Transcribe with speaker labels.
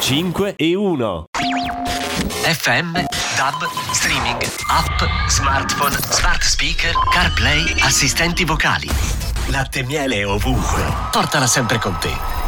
Speaker 1: 5 e 1.
Speaker 2: FM, DAB, streaming, app, smartphone, smart speaker, CarPlay, assistenti vocali. Latte e miele ovunque. Portala sempre con te.